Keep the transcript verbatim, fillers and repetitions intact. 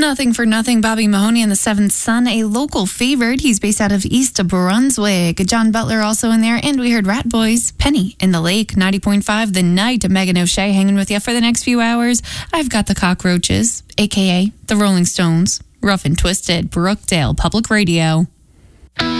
Nothing for Nothing, Bobby Mahoney and the Seventh Son, a local favorite. He's based out of East Brunswick. John Butler also in there. And we heard Rat Boys, Penny in the Lake, ninety point five The Night. Megan O'Shea hanging with you for the next few hours. I've got the Cockroaches, a k a the Rolling Stones. Rough and Twisted, Brookdale Public Radio.